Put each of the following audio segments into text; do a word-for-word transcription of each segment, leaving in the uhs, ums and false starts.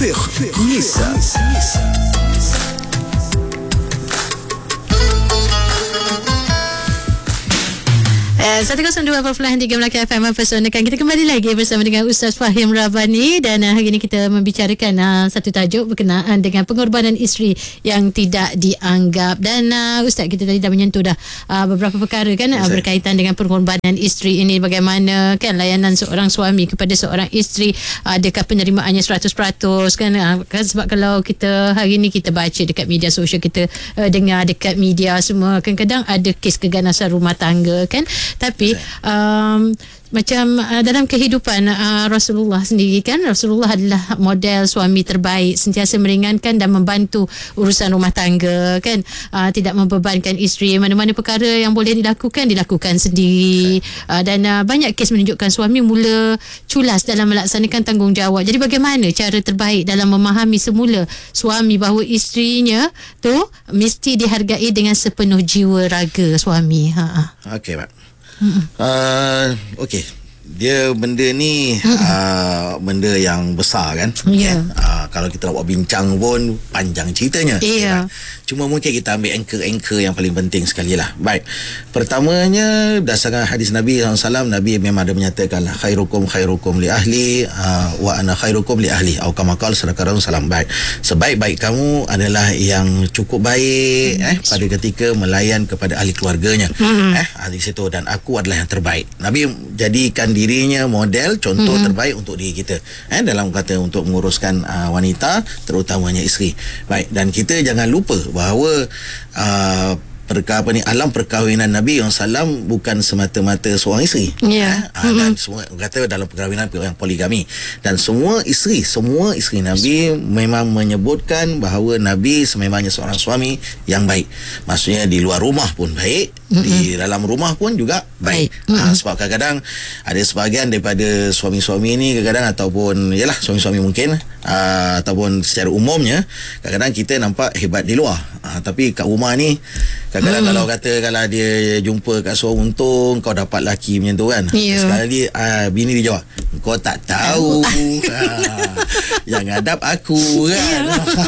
Fiqh Nisa. seratus dua perpuluhan tiga Melaka F M Mempersonalkan. Kita kembali lagi bersama dengan Ustaz Fahim Rabbani. Dan uh, hari ini kita membicarakan uh, satu tajuk berkenaan dengan pengorbanan isteri yang tidak dianggap. Dan uh, Ustaz, kita tadi dah menyentuh dah uh, beberapa perkara kan uh, berkaitan dengan pengorbanan isteri ini. Bagaimana kan layanan seorang suami kepada seorang isteri, adakah penerimaannya seratus peratus kan, uh, kan sebab kalau kita hari ini kita baca dekat media sosial, kita uh, dengar dekat media semua, kadang-kadang ada kes keganasan rumah tangga kan. Tapi um, macam uh, dalam kehidupan uh, Rasulullah sendiri kan, Rasulullah adalah model suami terbaik, sentiasa meringankan dan membantu urusan rumah tangga kan, uh, tidak membebankan isteri. Mana-mana perkara yang boleh dilakukan dilakukan sendiri, uh, dan uh, banyak kes menunjukkan suami mula culas dalam melaksanakan tanggungjawab. Jadi bagaimana cara terbaik dalam memahami semula suami bahawa isterinya tu mesti dihargai dengan sepenuh jiwa raga suami. Ha. Okey, Pak. Uh, Okey, dia benda ni uh, benda yang besar kan. Ya. Yeah. Uh, kalau kita nak buat bincang pun panjang ceritanya. Ya. Yeah. Cuma mungkin kita ambil anchor-anchor yang paling penting sekali lah. Baik. Pertamanya, berdasarkan hadis Nabi sallallahu alaihi wasallam, Nabi memang ada menyatakan lah, khairukum khairukum li ahli uh, wa ana khairukum li ahli, atau kama qala sallallahu alaihi wasallam. Baik. Sebaik-baik kamu adalah yang cukup baik eh pada ketika melayan kepada ahli keluarganya. Hmm. Eh di situ, dan aku adalah yang terbaik. Nabi jadikan dirinya model, contoh hmm. terbaik untuk diri kita eh dalam kata untuk menguruskan uh, wanita, terutamanya isteri. Baik, dan kita jangan lupa bahawa uh, perkara apa ni, alam perkahwinan Nabi sallallahu alaihi wasallam bukan semata-mata seorang isteri. Yeah. Ha, mm-hmm. Dan semua kata dalam perkahwinan yang poligami, dan semua isteri, semua isteri Nabi memang menyebutkan bahawa Nabi sememangnya seorang suami yang baik. Maksudnya di luar rumah pun baik, mm-hmm. di dalam rumah pun juga baik. Mm-hmm. Ha, sebab kadang-kadang ada sebahagian daripada suami-suami ni kadang-kadang, ataupun yalah suami-suami mungkin uh, ataupun secara umumnya kadang-kadang kita nampak hebat di luar, uh, tapi kat rumah ni kadang-kadang hmm. kalau kata kalau dia jumpa kat seorang untung, kau dapat laki macam tu kan. Yeah. Sekarang dia uh, bini dia jawab, kau tak tahu ha, yang ngadap aku kan.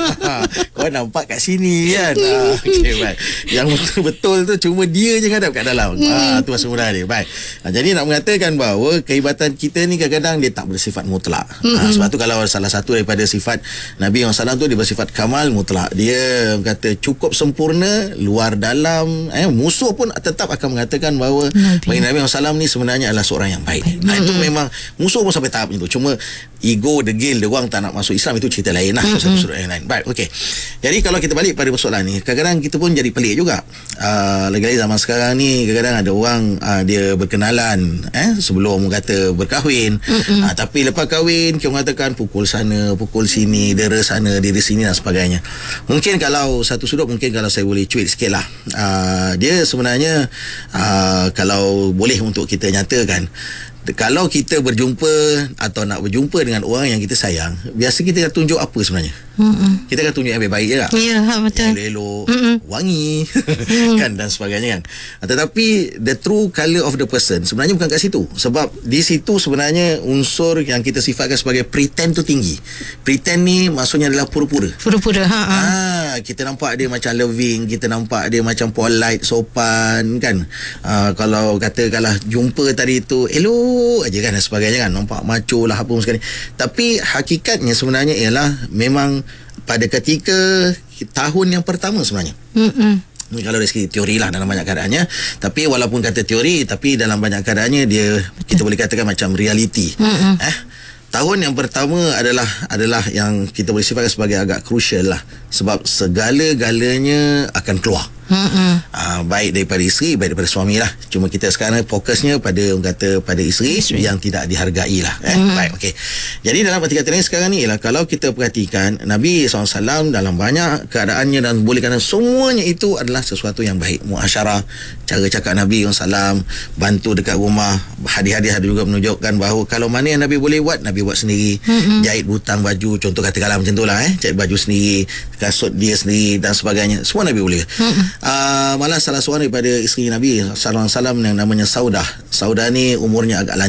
Kau nampak kat sini kan. Ha, okay, baik. Yang betul-betul tu cuma dia je ngadap kat dalam. Ha, tu asal mula dia. Baik. Ha, jadi nak mengatakan bahawa kehebatan kita ni kadang-kadang dia tak bersifat mutlak. Ha, sebab tu kalau salah satu daripada sifat Nabi sallallahu alaihi wasallam tu, dia bersifat kamal mutlak. Dia kata cukup sempurna luar dalam. Eh, musuh pun tetap akan mengatakan bahawa Nabi, Nabi sallallahu alaihi wasallam ni sebenarnya adalah seorang yang baik. baik. Nah, itu memang musuh pun sampai tahap itu. Cuma ego, degil, dia orang tak nak masuk Islam, itu cerita lain lah. Mm-hmm. Satu sudut yang lain. Baik, okey. Jadi kalau kita balik pada persoalan ni, kadang-kadang kita pun jadi pelik juga. Uh, lagi-lagi zaman sekarang ni, kadang-kadang ada orang uh, dia berkenalan eh sebelum kata berkahwin. Mm-hmm. Uh, tapi lepas kahwin, kita mengatakan pukul sana, pukul sini, dera sana, diri sini dan sebagainya. Mungkin kalau satu sudut, mungkin kalau saya boleh cuit sikit lah. Uh, dia sebenarnya uh, kalau boleh untuk kita nyatakan, kalau kita berjumpa atau nak berjumpa dengan orang yang kita sayang, biasa kita akan tunjuk apa sebenarnya? Mm-mm. Kita akan tunjuk yang baik-baik je tak? Ya, yeah, betul. Yang elok, wangi kan, dan sebagainya kan. Tetapi the true colour of the person sebenarnya bukan kat situ. Sebab di situ sebenarnya unsur yang kita sifatkan sebagai pretend tu tinggi. Pretend ni maksudnya adalah pura-pura. Pura-pura, ha, ha. ha kita nampak dia macam loving, kita nampak dia macam polite, sopan kan. Ha, kalau kata kalau jumpa tadi tu elok aja kan dan sebagainya kan, nampak macho lah apa pun sekali. Tapi hakikatnya sebenarnya ialah memang pada ketika tahun yang pertama sebenarnya. Mm-mm. Ini kalau dari segi teori lah dalam banyak keadaannya. Tapi walaupun kata teori, tapi dalam banyak keadaannya dia, kita boleh katakan macam reality. Mm-mm. Eh tahun yang pertama adalah adalah yang kita boleh sifatkan sebagai agak crucial lah, sebab segala-galanya akan keluar. Hmm. Uh, baik daripada isteri, baik daripada suami lah. Cuma kita sekarang fokusnya pada, orang kata, pada isteri, isteri yang tidak dihargai lah. Eh? Hmm. Baik, okey. Jadi dalam arti kata lain sekarang ni ialah, kalau kita perhatikan Nabi sallallahu alaihi wasallam dalam banyak keadaannya, dan boleh kata semuanya itu adalah sesuatu yang baik. Muasyarah, cara cakap Nabi sallallahu alaihi wasallam, bantu dekat rumah, hadis-hadis ada juga menunjukkan bahawa kalau mana yang Nabi boleh buat, Nabi buat sendiri. Hmm. Jahit butang baju, contoh katakanlah macam tu lah, eh? Jahit baju sendiri, kasut dia sendiri dan sebagainya, semua Nabi boleh. Hmm. Uh, malah salah seorang daripada isteri Nabi sallallahu alaihi wasallam yang namanya Saudah. Saudah ni umurnya agak lanjut.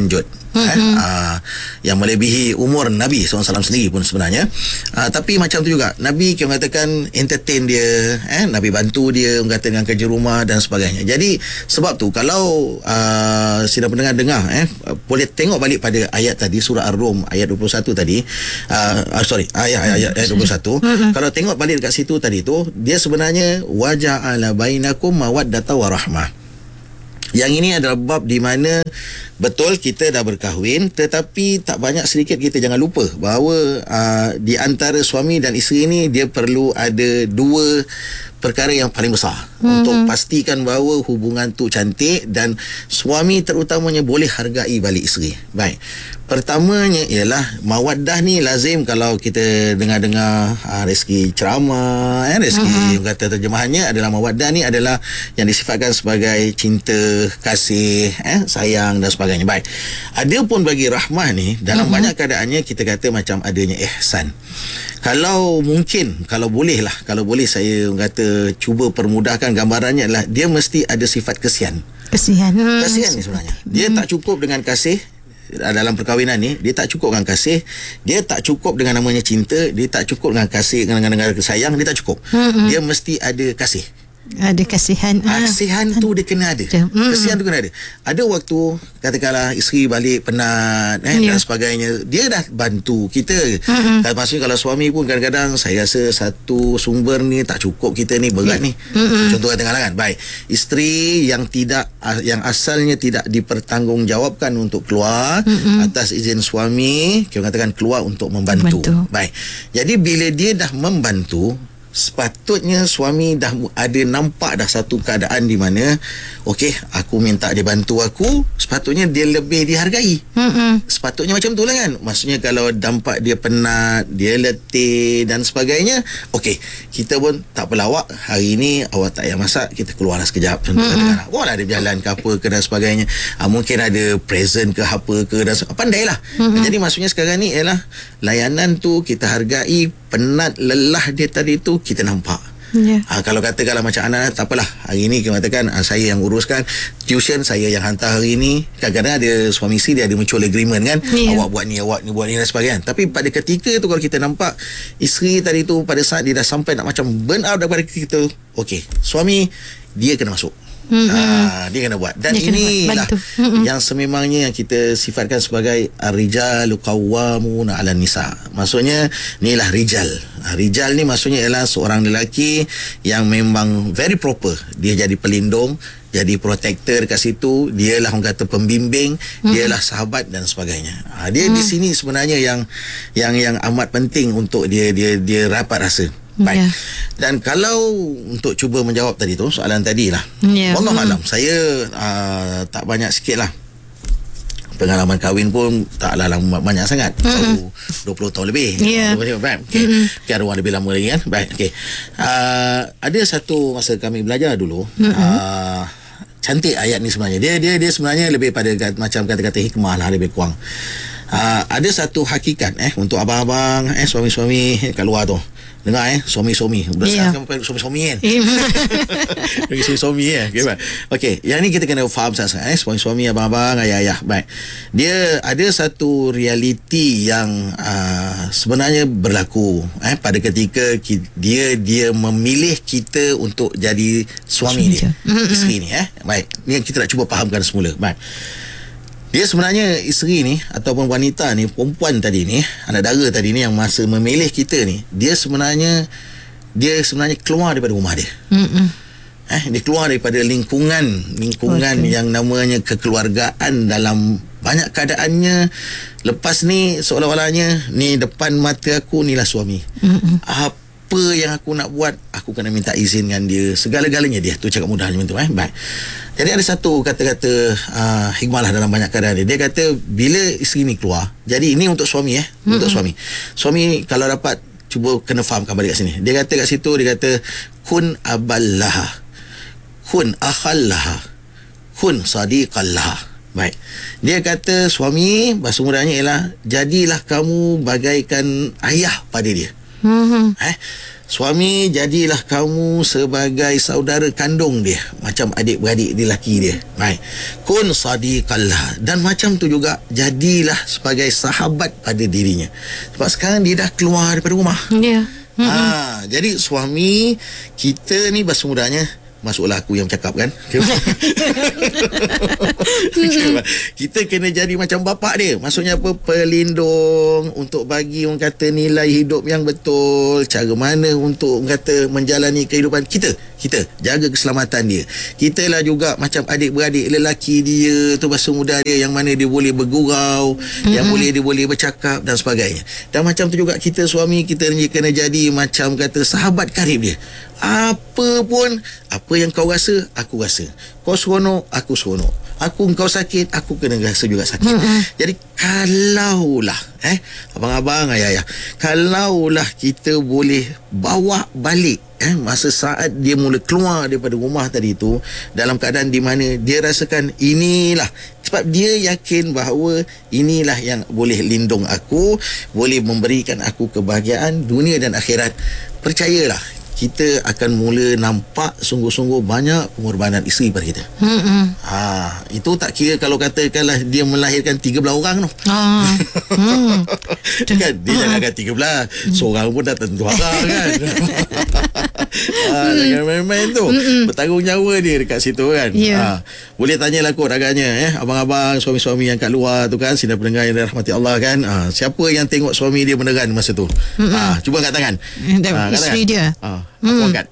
mm-hmm. eh, uh, yang melebihi umur Nabi sallallahu alaihi wasallam sendiri pun sebenarnya. Uh, tapi macam tu juga Nabi kita katakan entertain dia, eh, Nabi bantu dia kata dengan kerja rumah dan sebagainya. Jadi sebab tu kalau uh, sidang pendengar dengar, eh, boleh tengok balik pada ayat tadi surah Ar-Rum ayat dua puluh satu tadi. Uh, uh, sorry ayat ayat ayat dua puluh satu. Mm-hmm. Kalau tengok balik dekat situ tadi tu, dia sebenarnya waja'ala bainakum mawaddata wa rahmah. Yang ini adalah bab di mana betul kita dah berkahwin, tetapi tak banyak sedikit kita jangan lupa bahawa uh, di antara suami dan isteri ni dia perlu ada dua perkara yang paling besar mm-hmm. untuk pastikan bahawa hubungan tu cantik dan suami terutamanya boleh hargai balik isteri. Baik. Pertamanya ialah mawaddah ni lazim kalau kita dengar-dengar uh, rezeki ceramah, eh, rezeki mm-hmm. kata terjemahannya adalah mawaddah ni adalah yang disifatkan sebagai cinta, kasih, eh, sayang dan sebagainya. Baik. Ada pun bagi rahmah ni dalam mm-hmm. banyak keadaannya kita kata macam adanya ihsan. Kalau mungkin, kalau boleh lah, kalau boleh saya kata cuba permudahkan gambarannya adalah dia mesti ada sifat kesian. Kesian. Hmm. Kesian ni sebenarnya. Dia hmm. tak cukup dengan kasih dalam perkahwinan ni, dia tak cukup dengan kasih, dia tak cukup dengan namanya cinta, dia tak cukup dengan kasih dengan dengan sayang, dia tak cukup. Hmm. Dia mesti ada kasih. Ada kasihan. Kasihan ah. tu dia kena ada. Mm. Kasihan tu kena ada. Ada waktu katakanlah isteri balik penat, eh, yeah. dan sebagainya, dia dah bantu kita. Mm-hmm. Maksudnya kalau suami pun kadang-kadang saya rasa satu sumber ni tak cukup, kita ni berat yeah. ni. Mm-hmm. Contoh katakanlah kan. Baik. Isteri yang tidak yang asalnya tidak dipertanggungjawabkan untuk keluar mm-hmm. atas izin suami, kita katakan keluar untuk membantu. membantu. Baik. Jadi bila dia dah membantu, sepatutnya suami dah ada nampak dah satu keadaan di mana okey, aku minta dia bantu aku, sepatutnya dia lebih dihargai. Mm-mm. Sepatutnya macam tu lah kan. Maksudnya kalau nampak dia penat, dia letih dan sebagainya, okey, kita pun tak pelawak, hari ni awak tak payah masak, kita keluarlah sekejap, contoh katakanlah, wala ada berjalan ke apa ke dan sebagainya. Ha, mungkin ada present ke apa ke dan pandailah. Mm-hmm. Jadi maksudnya sekarang ni ialah layanan tu kita hargai, penat lelah dia tadi tu kita nampak. Yeah. Ha, kalau katakanlah macam anak, tak apalah, hari ni kita katakan ha, saya yang uruskan tuition, saya yang hantar hari ni. Kadang-kadang ada suami isteri dia ada mutual agreement kan, yeah. awak buat ni, awak ni buat ni dan sebagainya. Tapi pada ketika tu kalau kita nampak isteri tadi tu pada saat dia dah sampai nak macam burn out daripada kita, okey, suami dia kena masuk. Mm-hmm. Ha, dia kena buat. Dan dia inilah mm-hmm. yang sememangnya yang kita sifatkan sebagai ar-rijalu qawwamuna 'alan nisa. Maksudnya inilah rijal. Ha, rijal ni maksudnya ialah seorang lelaki yang memang very proper. Dia jadi pelindung, jadi protector kat situ, dialah orang kata pembimbing, mm-hmm. dialah sahabat dan sebagainya. Ha, dia mm. di sini sebenarnya yang yang yang amat penting untuk dia dia dia rapat rasa. Baik. Yeah. Dan kalau untuk cuba menjawab tadi tu, soalan tadi lah. Yeah. Allah malam, saya uh, tak banyak sikit lah. Pengalaman kahwin pun taklah lama banyak sangat. Mm-hmm. So, dua puluh tahun lebih. Yeah. Baik. Okay. Mm-hmm. Okay, ada orang lebih lama lagi kan. Baik. Okay. Uh, ada satu masa kami belajar dulu. Mm-hmm. Uh, cantik ayat ni sebenarnya. Dia dia dia sebenarnya lebih pada macam kata-kata hikmah lah, lebih kurang. Uh, ada satu hakikat eh untuk abang-abang, eh suami-suami kat luar tu. Dengar eh, suami-suami. Berdasarkan yeah. suami-suami kan. Bagi suami-suami ya. Okay, okay, yang ni kita kena faham sangat eh, suami-suami, abang-abang, ayah-ayah. Baik. Dia ada satu realiti yang uh, sebenarnya berlaku eh pada ketika ki, dia dia memilih kita untuk jadi suami dia. Isteri ni eh. Baik. Ni kita nak cuba fahamkan semula. Baik. Dia sebenarnya isteri ni ataupun wanita ni, perempuan tadi ni, anak dara tadi ni yang masa memilih kita ni, dia sebenarnya dia sebenarnya keluar daripada rumah dia. Mm-mm. Eh dia keluar daripada lingkungan lingkungan okay. yang namanya kekeluargaan. Dalam banyak keadaannya lepas ni seolah-olahnya ni depan mata aku nilah suami. Mm-mm. Apa yang aku nak buat, aku kena minta izin dengan dia, segala-galanya dia. Tu cakap mudahnya macam tu eh. Baik. Jadi ada satu kata-kata uh, hikmah lah dalam banyak keadaan dia. Dia kata bila isteri ni keluar, jadi ini untuk suami eh, mm-hmm. untuk suami. Suami kalau dapat cuba kena fahamkan balik kat sini. Dia kata kat situ, dia kata kun aballaha, kun akhallaha, kun sadiqallaha. Baik. Dia kata suami bahasa mudahnya ialah jadilah kamu bagaikan ayah pada dia. Hmm. Eh, suami jadilah kamu sebagai saudara kandung dia, macam adik-beradik dia laki dia. Baik. Kun sadiqallah, dan macam tu juga jadilah sebagai sahabat pada dirinya. Sebab sekarang dia dah keluar daripada rumah. Ya. Yeah. Ha, jadi suami kita ni bahasa mudanya, masuklah aku yang cakap kan. Kita kena jadi macam bapak dia. Maksudnya apa? Pelindung, untuk bagi orang kata nilai hidup yang betul, cara mana untuk orang kata menjalani kehidupan kita. Kita jaga keselamatan dia. Kita lah juga macam adik-beradik lelaki dia tu, bahasa muda dia, yang mana dia boleh bergurau, mm-hmm. yang boleh dia boleh bercakap dan sebagainya. Dan macam tu juga kita suami, kita kena jadi macam kata sahabat karib dia. Apa pun, apa yang kau rasa, aku rasa. Kau seronok, aku seronok. Aku engkau sakit, aku kena rasa juga sakit. Mm-hmm. Jadi kalaulah eh abang-abang, ayah-ayah, kalaulah kita boleh bawa balik eh masa saat dia mula keluar daripada rumah tadi tu dalam keadaan di mana dia rasakan inilah, sebab dia yakin bahawa inilah yang boleh lindung aku, boleh memberikan aku kebahagiaan dunia dan akhirat. Percayalah, kita akan mula nampak sungguh-sungguh banyak pengorbanan isteri pada kita. Hmm. Ha, itu tak kira kalau katakanlah dia melahirkan tiga belas orang tu. Ah. Hmm. Kan dia hmm. jangan kata tiga belas, seorang pun dah tentu harap kan. Ha, jangan main-main tu. Hmm. Bertanggung nyawa dia dekat situ kan. Yeah. Ha, boleh tanyalah kot agaknya eh abang-abang, suami-suami yang kat luar tu kan, sinar pendengar yang dirahmati Allah kan. Ha, siapa yang tengok suami dia meneran masa tu? Hmm. Ha, cuba angkat tangan. Ha, isteri dia. Ha, aku hmm. angkat.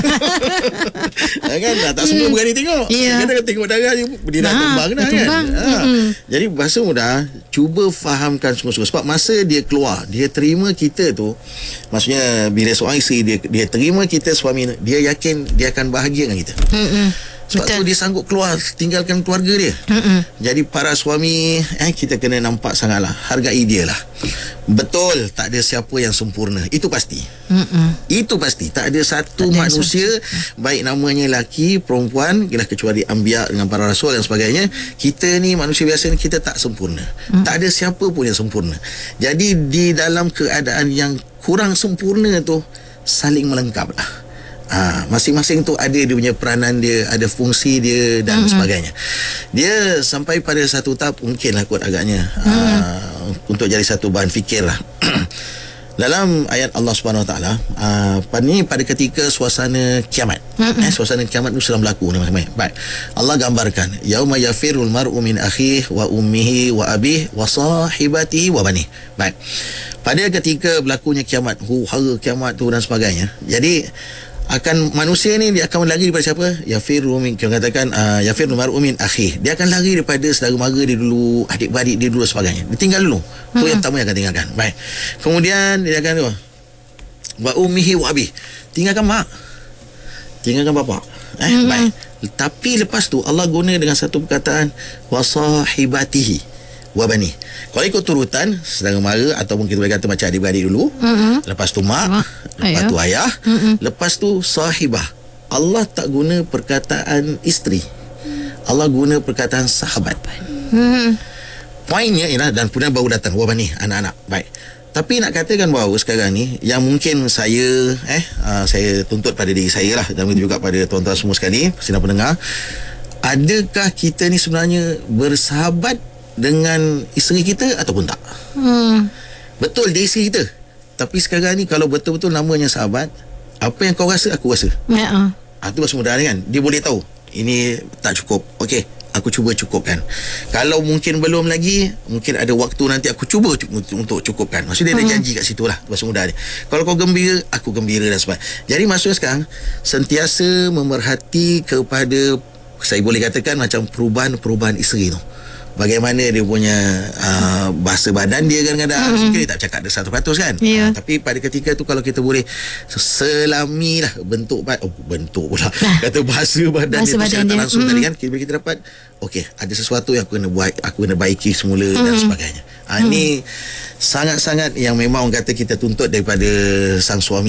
Kan tak semua hmm. berani tengok. Yeah. Kadang-kadang tengok darah dia, dia dah tumbang dah kan. Ha. Hmm. Jadi bahasa mudah, cuba fahamkan sungguh-sungguh. Sebab masa dia keluar, dia terima kita tu, maksudnya bila seorang isteri dia, dia terima kita suami, dia yakin dia akan bahagia dengan kita. Hmm. Sebab betul. Tu dia sanggup keluar, tinggalkan keluarga dia. Mm-mm. Jadi para suami eh kita kena nampak sangatlah, hargai dia lah. Betul, tak ada siapa yang sempurna, itu pasti. Mm-mm. Itu pasti, tak ada satu tak manusia ada baik namanya lelaki, perempuan, kecuali anbiya dengan para rasul dan sebagainya. Kita ni manusia biasa ni, kita tak sempurna. Mm. Tak ada siapa pun yang sempurna. Jadi di dalam keadaan yang kurang sempurna tu, saling melengkap lah. Ha, masing-masing tu ada dia punya peranan dia, ada fungsi dia dan mm-hmm. sebagainya. Dia sampai pada satu tahap mungkinlah kot agaknya mm-hmm. ha, untuk jadi satu bahan fikir lah. Dalam ayat Allah Subhanahu Wa Taala, pada ni pada ketika suasana kiamat, mm-hmm. eh, suasana kiamat tu sedang berlaku ni, baik. Allah gambarkan yauma yafirul mar'u min akhihi wa ummihi wa abihi wa sahibatihi wa banihi. Baik. Pada ketika berlakunya kiamat, huru-hara kiamat tu dan sebagainya. Jadi akan manusia ni dia akan lari daripada siapa? Yafirru min, kita katakan uh, yafirru mar'u min akhi. Dia akan lari daripada saudara mara dia dulu, adik-beradik dia dulu sebagainya. Dia tinggal dulu. Tu hmm. yang pertama yang akan tinggalkan. Baik. Kemudian dia akan tu wa ummihi wa abi. Tinggalkan mak. Tinggalkan bapa. Eh, hmm. baik. Tapi lepas tu Allah guna dengan satu perkataan wa sahibatihi wa bani. Kalau ikut turutan saudara mara ataupun kita boleh kata macam adik-beradik dulu, mm-hmm. lepas tu mak, mak lepas ayah. tu ayah, mm-hmm. lepas tu sahibah. Allah tak guna perkataan isteri. Allah guna perkataan sahabat. Mm-hmm. Poinnya ialah, dan kemudian baru datang wa bani, anak-anak. Baik. Tapi nak katakan bahawa sekarang ni yang mungkin saya eh uh, saya tuntut pada diri saya lah, dan juga pada tuan-tuan semua sekali sinar pendengar, adakah kita ni sebenarnya bersahabat dengan isteri kita ataupun tak? Hmm. Betul dia isteri kita, tapi sekarang ni kalau betul-betul namanya sahabat, apa yang kau rasa aku rasa. Ya. Uh. Ah, tu bahasa mudah kan. Dia boleh tahu ini tak cukup. Okey, aku cuba cukupkan. Kalau mungkin belum lagi, mungkin ada waktu nanti aku cuba untuk cukupkan. Maksudnya dia ada janji kat situ lah, bahasa mudah dia. Kalau kau gembira, aku gembira dan sebagainya. Jadi maksudnya sekarang sentiasa memerhati kepada, saya boleh katakan macam perubahan-perubahan isteri tu. Bagaimana dia punya uh, bahasa badan dia kadang-kadang, mm-hmm. mungkin dia tak cakap dia seratus peratus kan, yeah. uh, tapi pada ketika tu kalau kita boleh selami lah bentuk oh, bentuk pula kata bahasa badan bahasa dia, badan dia. langsung mm-hmm. tadi kan, kita, kita dapat okey, ada sesuatu yang aku kena buat, aku kena baiki semula, mm-hmm. dan sebagainya. uh, mm-hmm. Ini sangat-sangat yang memang orang kata kita tuntut daripada sang suami lah.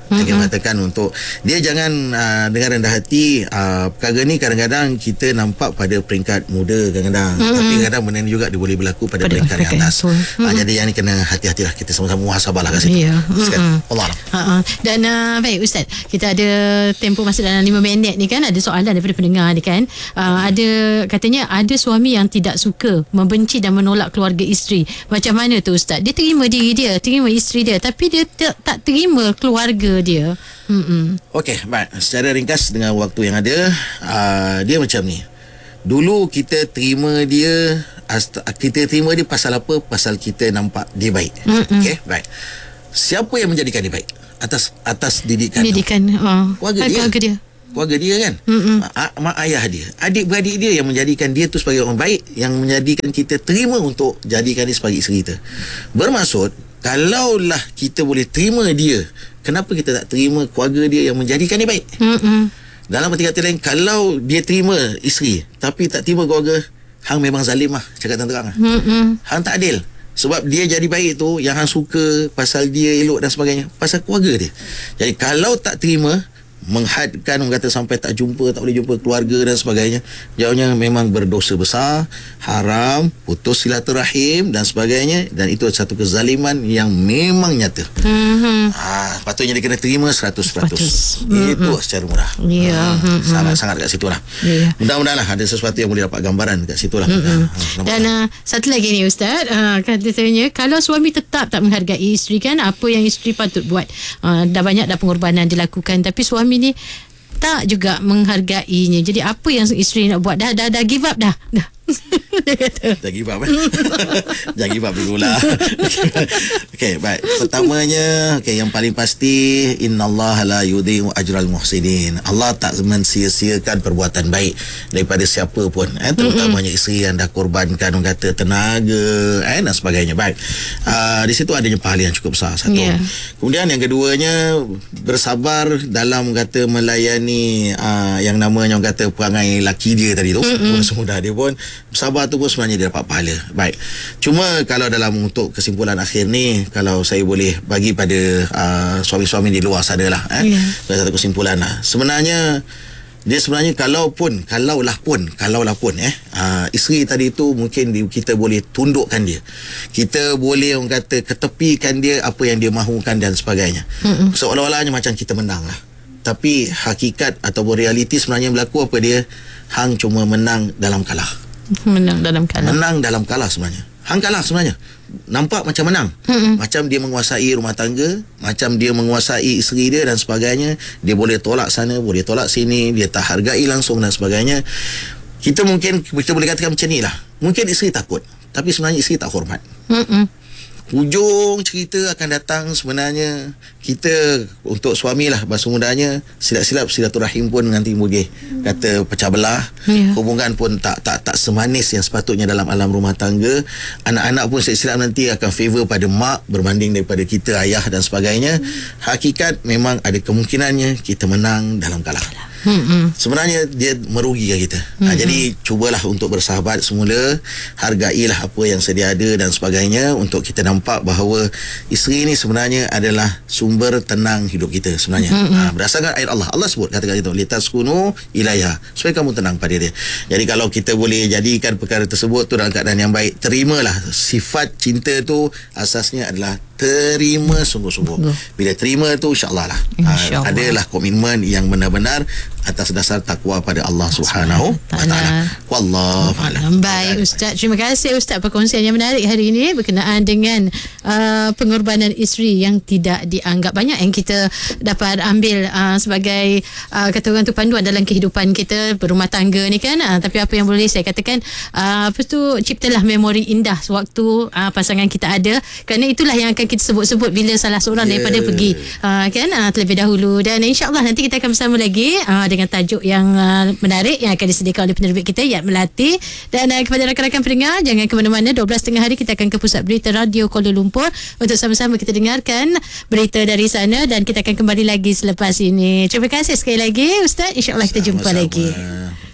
Mm-hmm. Saya mengatakan untuk dia jangan uh, dengan rendah hati. Uh, perkara ni kadang-kadang kita nampak pada peringkat muda kadang-kadang, mm-hmm. tapi kadang-kadang benda ni juga dia boleh berlaku pada, pada peringkat yang atas. Mm-hmm. Uh, jadi yang ni kena hati-hatilah, kita sama-sama muhasabahlah kat situ. Yeah. Mm-hmm. Allah. Uh-uh. Dan uh, baik Ustaz, kita ada tempoh masa dalam lima minit ni kan, ada soalan daripada pendengar ni kan. Uh, ada katanya ada suami yang tidak suka, membenci dan menolak keluarga isteri. Macam mana tu Ustaz? Dia terima diri dia, terima isteri dia, tapi dia t- tak terima keluarga dia. Hmm. Okey, baik. Secara ringkas dengan waktu yang ada, uh, dia macam ni. Dulu kita terima dia, kita terima dia pasal apa? Pasal kita nampak dia baik. Okey, baik. Siapa yang menjadikan dia baik? Atas atas didikan. Didikan. Uh, keluarga dia. Keluarga dia. Keluarga dia kan, mak, mak ayah dia, adik-beradik dia yang menjadikan dia tu sebagai orang baik, yang menjadikan kita terima untuk jadikan dia sebagai isteri kita. Bermaksud, kalaulah kita boleh terima dia, kenapa kita tak terima keluarga dia yang menjadikan dia baik? Mm-mm. Dalam arti kata lain, kalau dia terima isteri tapi tak terima keluarga, hang memang zalim lah, cakap terang-terang. Mm-mm. Hang tak adil. Sebab dia jadi baik tu, yang hang suka pasal dia elok dan sebagainya, pasal keluarga dia. Jadi kalau tak terima, menghadkan, orang kata sampai tak jumpa, tak boleh jumpa keluarga dan sebagainya, jauhnya memang berdosa besar, haram, putus silaturahim dan sebagainya, dan itu satu kezaliman yang memang nyata. Mm-hmm. Ha, patutnya dia kena terima seratus peratus. Mm-hmm. Itu secara murah. Yeah. Ha, mm-hmm. Sangat-sangat kat situ lah. Yeah. Mudah-mudahan lah ada sesuatu yang boleh dapat gambaran kat situ lah. Mm-hmm. Ha, dan uh, satu lagi ni Ustaz, uh, katanya kalau suami tetap tak menghargai isteri kan, apa yang isteri patut buat? Uh, dah banyak dah pengorbanan dilakukan, tapi suami ni tak juga menghargainya. Jadi apa yang isteri nak buat? Dah dah dah give up dah. Dah. Dia kata. Dah give up eh? Jangan give up dulu lah. Okey, baik. Pertamanya, okay, yang paling pasti, innallaha la yudhi'u ajral muhsinin. Allah tak mensia-siakan perbuatan baik daripada siapa pun, eh, terutamanya isteri yang dah korbankan, orang kata, tenaga, eh, dan sebagainya. Baik. Uh, di situ adanya pahala yang cukup besar. Satu. Yeah. Kemudian yang keduanya, bersabar dalam kata melayani uh, yang namanya orang kata perangai laki dia tadi tu. Mm-hmm. Semudah dia pun bersabar tu pun sebenarnya dia dapat pahala. Baik. Cuma kalau dalam untuk kesimpulan akhir ni, kalau saya boleh bagi pada uh, suami-suami di luar sana lah, eh, yeah. satu kesimpulan lah. Sebenarnya dia sebenarnya kalaupun kalaulah pun kalaulah pun eh uh, isteri tadi tu mungkin di, kita boleh tundukkan dia, kita boleh orang kata ketepikan dia apa yang dia mahukan dan sebagainya. Mm-mm. Seolah-olahnya macam kita menang lah, tapi hakikat ataupun realiti sebenarnya berlaku apa dia, hang cuma menang dalam kalah. Menang dalam kalah. Menang dalam kalah sebenarnya. Hang kalah sebenarnya. Nampak macam menang. Mm-mm. Macam dia menguasai rumah tangga, macam dia menguasai isteri dia dan sebagainya. Dia boleh tolak sana, boleh tolak sini, dia tak hargai langsung dan sebagainya. Kita mungkin kita boleh katakan macam ni lah. Mungkin isteri takut, tapi sebenarnya isteri tak hormat. Mm-mm. Hujung cerita akan datang sebenarnya kita untuk suami lah, bahasa mudanya, silap-silap silaturahim pun nanti boleh kata pecah belah. Yeah. Hubungan pun tak tak tak semanis yang sepatutnya dalam alam rumah tangga. Anak-anak pun silap-silap nanti akan favor pada mak berbanding daripada kita ayah dan sebagainya. Hakikat memang ada kemungkinannya kita menang dalam kalah. Hmm. Sebenarnya dia merugikan kita. Hmm. Ha, jadi cubalah untuk bersahabat semula, hargailah apa yang sedia ada dan sebagainya, untuk kita nampak bahawa isteri ni sebenarnya adalah sumber tenang hidup kita sebenarnya. Hmm. Ha, berdasarkan ayat Allah. Allah sebut kata-kata itu, litaskunu ilaiha, supaya kamu tenang pada dia. Jadi kalau kita boleh jadikan perkara tersebut tu dalam keadaan yang baik, terimalah. Sifat cinta tu asasnya adalah terima sungguh-sungguh. Bila terima tu insya-Allah lah, insya Allah. Adalah komitmen yang benar-benar atas dasar takwa pada Allah Subhanahu wa taala. Wallahu a'lam. Baik Ustaz, terima kasih Ustaz perkongsian yang menarik hari ini berkenaan dengan uh, pengorbanan isteri yang tidak dianggap. Banyak yang kita dapat ambil uh, sebagai uh, kata orang tu panduan dalam kehidupan kita berumah tangga ni kan. Uh, tapi apa yang boleh saya katakan, uh, apa tu, ciptalah memori indah sewaktu uh, pasangan kita ada, kerana itulah yang akan kita sebut-sebut bila salah seorang yeah. daripada pergi uh, kan uh, terlebih dahulu. Dan insya-Allah nanti kita akan bersama lagi uh, dengan tajuk yang uh, menarik yang akan disediakan oleh penerbit kita, Yat Melati. Dan uh, kepada rakan-rakan pendengar, jangan ke mana-mana. dua belas tiga puluh hari kita akan ke Pusat Berita Radio Kuala Lumpur untuk sama-sama kita dengarkan berita dari sana, dan kita akan kembali lagi selepas ini. Terima kasih sekali lagi Ustaz. InsyaAllah kita jumpa lagi.